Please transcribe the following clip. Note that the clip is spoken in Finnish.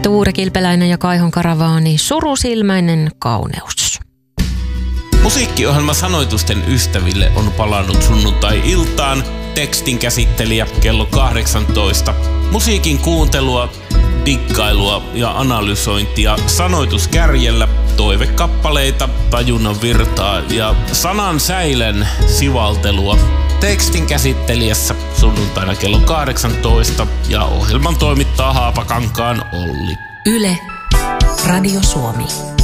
Tuure Kilpeläinen ja Kaihon Karavaani, Surusilmäinen kauneus. Musiikkiohjelma Sanoitusten ystäville on palannut sunnuntai-iltaan. Tekstin käsittelijä kello 18. Musiikin kuuntelua, dikkailua ja analysointia sanoituskärjellä, toivekappaleita, tajunnan virtaa ja sanan säilen sivaltelua. Tekstin käsittelijässä sunnuntaina kello 18 ja ohjelman toimittaa Haapakankaan Olli. Yle, Radio Suomi.